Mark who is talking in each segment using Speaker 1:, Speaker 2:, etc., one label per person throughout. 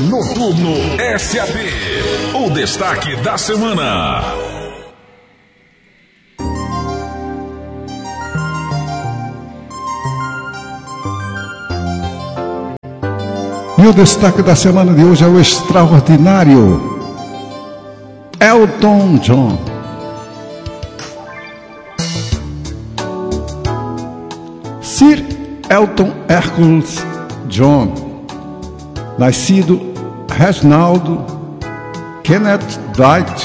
Speaker 1: Noturno SAP, o destaque da semana.
Speaker 2: E o destaque da semana de hoje é o extraordinário Elton John. Sir Elton Hercules John, nascido Reginald Kenneth Dwight,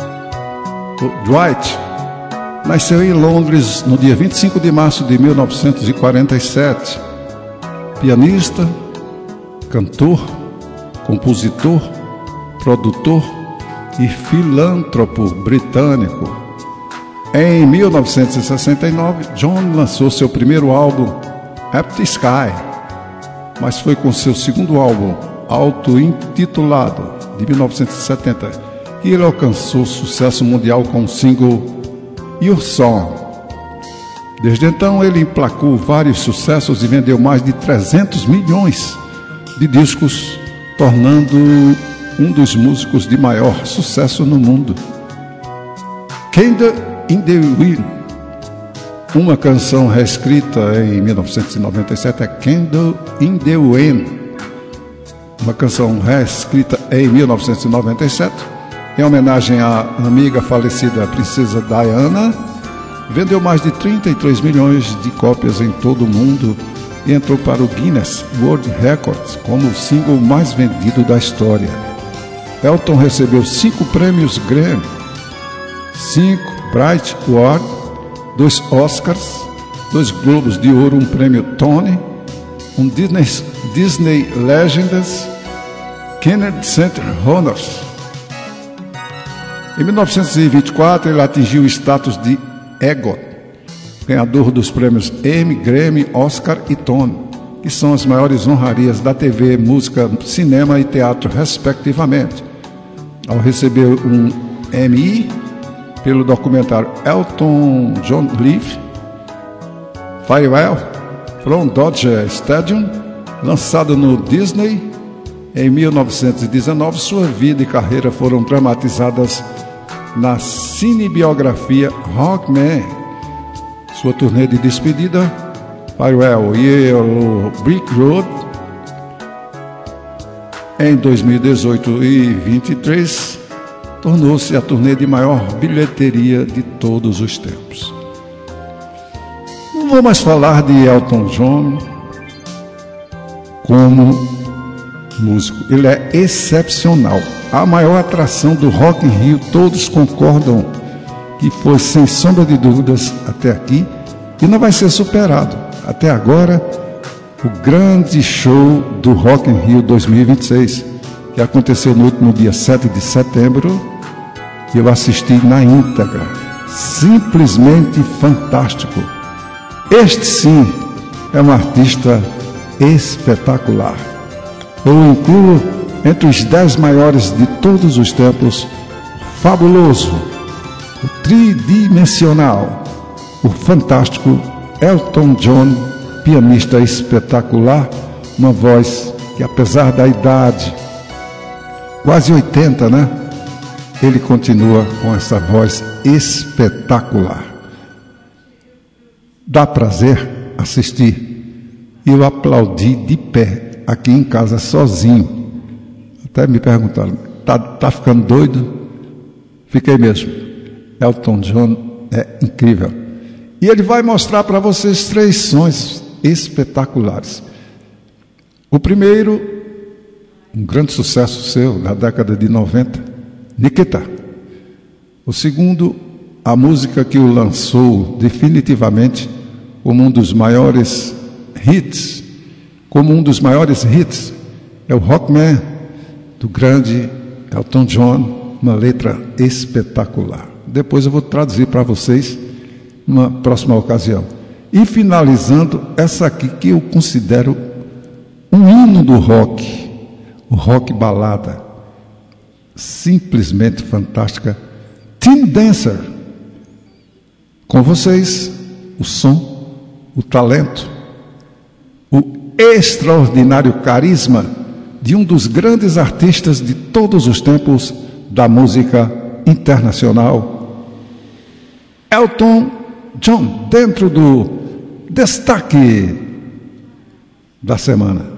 Speaker 2: nasceu em Londres no dia 25 de março de 1947. Pianista, cantor, compositor, produtor e filântropo britânico. Em 1969, John lançou seu primeiro álbum, Empty Sky, mas foi com seu segundo álbum, auto-intitulado, de 1970, que ele alcançou sucesso mundial com o single Your Song. Desde então, ele emplacou vários sucessos e vendeu mais de 300 milhões de discos, tornando um dos músicos de maior sucesso no mundo. Candle in the Wind, uma canção reescrita em 1997, é Candle in the Wind, uma canção reescrita em 1997, em homenagem à amiga falecida princesa Diana, vendeu mais de 33 milhões de cópias em todo o mundo e entrou para o Guinness World Records como o single mais vendido da história. Elton recebeu 5 prêmios Grammy, 5 Brit Award, 2 Oscars, 2 Globos de Ouro, um prêmio Tony, um Disney Legends, Kennedy Center Honors. Em 1924, ele atingiu o status de EGOT, ganhador dos prêmios Emmy, Grammy, Oscar e Tony, que são as maiores honrarias da TV, música, cinema e teatro, respectivamente. Ao receber um Emmy pelo documentário Elton John Live, Farewell from Dodger Stadium, lançado no Disney em 1919, sua vida e carreira foram dramatizadas na cinebiografia Rockman. Sua turnê de despedida, Farewell Yellow Brick Road, em 2018 e 2023, tornou-se a turnê de maior bilheteria de todos os tempos. Não vou mais falar de Elton John como músico. Ele é excepcional. A maior atração do Rock in Rio, todos concordam que foi, sem sombra de dúvidas, até aqui, e não vai ser superado. Até agora, o grande show do Rock in Rio 2026, que aconteceu no último dia 7 de setembro, e eu assisti na íntegra. Simplesmente fantástico. Este sim é um artista espetacular. Eu incluo entre os 10 maiores de todos os tempos, o fabuloso, o tridimensional, o fantástico Elton John, pianista espetacular, uma voz que, apesar da idade, quase 80, né? Ele continua com essa voz espetacular. Dá prazer assistir. Eu aplaudi de pé aqui em casa sozinho. Até me perguntaram, tá ficando doido? Fiquei mesmo. Elton John é incrível. E ele vai mostrar para vocês 3 sons espetaculares. O primeiro, um grande sucesso seu na década de 90, Nikita. O segundo, a música que o lançou definitivamente como um dos maiores hits, é o Rockman, do grande Elton John, uma letra espetacular. Depois eu vou traduzir para vocês numa próxima ocasião. E finalizando, essa aqui que eu considero um hino do rock, o rock balada, simplesmente fantástica, Teen Dancer. Com vocês, o som, o talento, o extraordinário carisma de um dos grandes artistas de todos os tempos da música internacional, Elton John, dentro do destaque da semana.